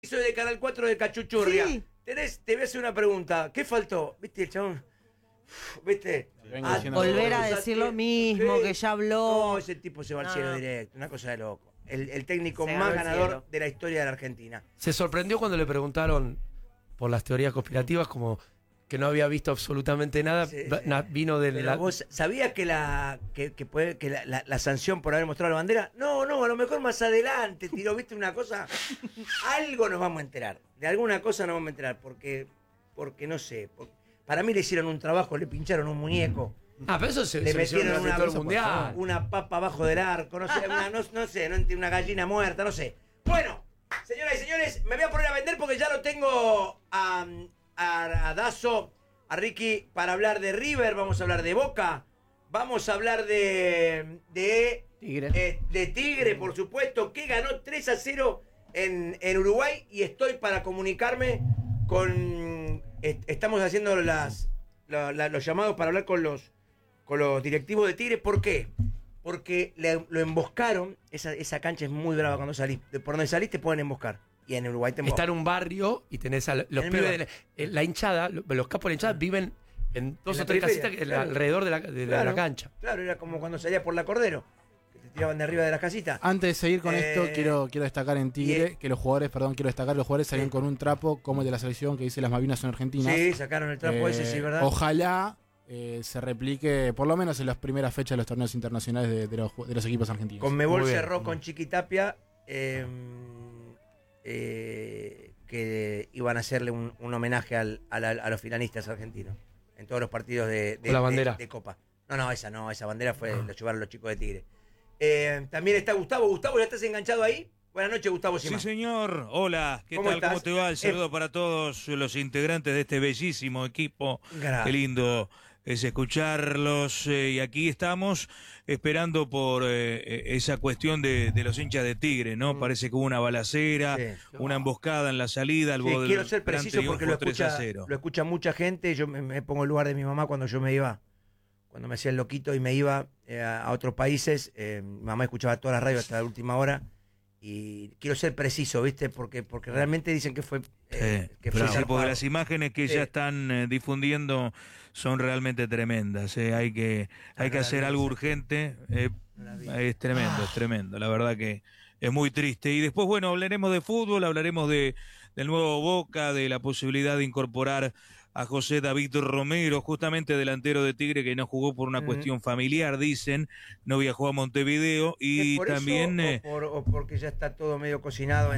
Soy de Canal 4 de Cachuchurria. Sí. Te voy a hacer una pregunta. ¿Qué faltó? ¿Viste el chabón? ¿Viste? Volver a decir lo mismo, que ya habló. No, ese tipo se va al cielo directo. Una cosa de loco. El técnico Se ganó más el ganador cielo. de la historia de la Argentina. Se sorprendió cuando le preguntaron por las teorías conspirativas, como que no había visto absolutamente nada. Sí. Vino de Pero la... ¿vos sabías que la sanción por haber mostrado la bandera? No, a lo mejor más adelante tiró, ¿viste una cosa? Algo nos vamos a enterar. De alguna cosa nos vamos a enterar, porque no sé. Para mí le hicieron un trabajo, le pincharon un muñeco. Ah, pero eso se Le lo hicieron metieron durante todo el mundial. una papa abajo del arco, no sé, una gallina muerta, no sé. Bueno, señoras y señores, me voy a poner a vender porque ya lo tengo a Dazo, a Ricky, para hablar de River, vamos a hablar de Boca, vamos a hablar de Tigre, por supuesto, que ganó 3-0 en Uruguay, y estoy para comunicarme con... Estamos haciendo los llamados para hablar con los directivos de Tigre. ¿Por qué? Porque lo emboscaron. Esa cancha es muy brava cuando salís. Por donde salís te pueden emboscar. Y en Uruguay te emboscan. Está en un barrio y tenés a los pibes de la hinchada, los capos de la hinchada viven en dos o tres casitas alrededor de la cancha. Claro, era como cuando salías por la Cordero, que te tiraban de arriba de las casitas. Antes de seguir con esto, quiero destacar en Tigre que los jugadores salieron con un trapo como el de la selección que dice las Malvinas son argentinas. Sí, sacaron el trapo ese, sí, ¿verdad? Ojalá se replique, por lo menos en las primeras fechas de los torneos internacionales de los equipos argentinos. Conmebol cerró con Chiquitapia que iban a hacerle un homenaje a los finalistas argentinos en todos los partidos de la bandera de Copa. Esa bandera lo llevaron los chicos de Tigre. También está Gustavo. Gustavo, ¿ya estás enganchado ahí? Buenas noches, Gustavo Simán. Sí, señor. Hola, ¿qué tal? estás? ¿Cómo te va? El saludo para todos los integrantes de este bellísimo equipo. Gracias. Qué lindo es escucharlos. Y aquí estamos esperando por esa cuestión de los hinchas de Tigre, ¿no? Parece que hubo una balacera, una emboscada en la salida. Quiero ser preciso porque lo 3-0. escucha mucha gente. Yo me pongo en el lugar de mi mamá cuando yo me iba, cuando me hacía el loquito y me iba a otros países. Mi mamá escuchaba toda la radio hasta la última hora. Y quiero ser preciso, ¿viste? Porque realmente dicen que fue... porque las imágenes que ya están difundiendo son realmente tremendas. Hay que hacer algo urgente. Es tremendo. La verdad que es muy triste. Y después, bueno, hablaremos de fútbol, hablaremos del nuevo Boca, de la posibilidad de incorporar a José David Romero, justamente delantero de Tigre, que no jugó por una cuestión familiar, dicen, no viajó a Montevideo, y por también... Eso, o porque ya está todo medio cocinado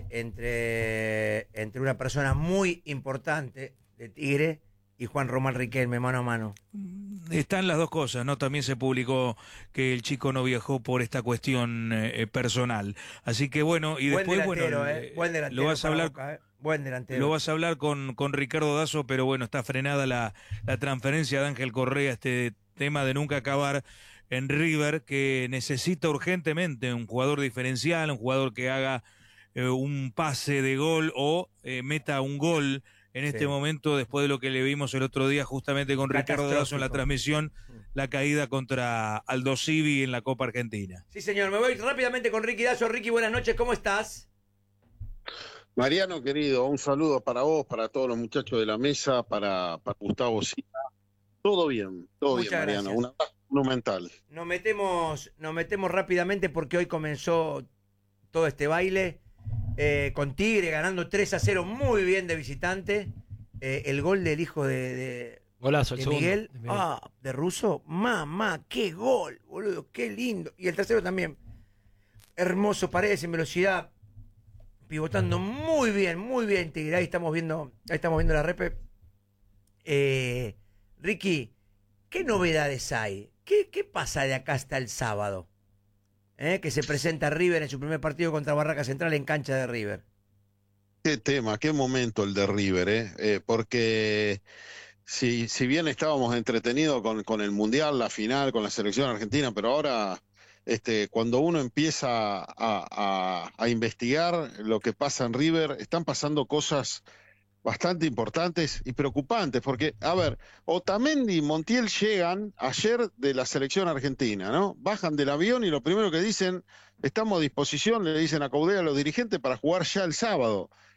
entre una persona muy importante de Tigre y Juan Román Riquelme, mano a mano. Están las dos cosas, ¿no? También se publicó que el chico no viajó por esta cuestión personal. Así que bueno, y después, buen delantero, lo vas a hablar... Boca, buen delantero. Lo vas a hablar con Ricardo Dazo, pero bueno, está frenada la transferencia de Ángel Correa, este tema de nunca acabar en River, que necesita urgentemente un jugador diferencial, un jugador que haga un pase de gol o meta un gol en este momento, después de lo que le vimos el otro día justamente con Ricardo Dazo en la transmisión, la caída contra Aldo Civi en la Copa Argentina. Sí, señor, me voy rápidamente con Ricky Dazo. Ricky, buenas noches, ¿cómo estás? Mariano, querido, un saludo para vos, para todos los muchachos de la mesa, para Gustavo Sina. Todo bien, Mariano. Un abrazo monumental. Nos metemos rápidamente porque hoy comenzó todo este baile con Tigre ganando 3-0 muy bien de visitante. El gol del hijo de Golazo, el Miguel. segundo, de Miguel. De Russo. Mamá, qué gol, boludo, qué lindo. Y el tercero también. Hermoso, Paredes en velocidad. Pivotando muy bien Tigre. Ahí estamos viendo la repe. Ricky, ¿qué novedades hay? ¿Qué pasa de acá hasta el sábado? Que se presenta River en su primer partido contra Barraca Central en cancha de River. Qué tema, qué momento el de River, porque si bien estábamos entretenidos con el Mundial, la final, con la selección argentina, pero ahora... cuando uno empieza a investigar lo que pasa en River, están pasando cosas bastante importantes y preocupantes, porque, a ver, Otamendi y Montiel llegan ayer de la selección argentina, ¿no? Bajan del avión y lo primero que dicen, estamos a disposición, le dicen a Coudet, a los dirigentes, para jugar ya el sábado.